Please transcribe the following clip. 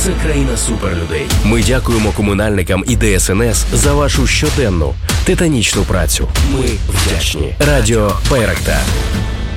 Це країна суперлюдей. Ми дякуємо комунальникам і ДСНС за вашу щоденну титанічну працю. Ми вдячні. Радіо Байрактар.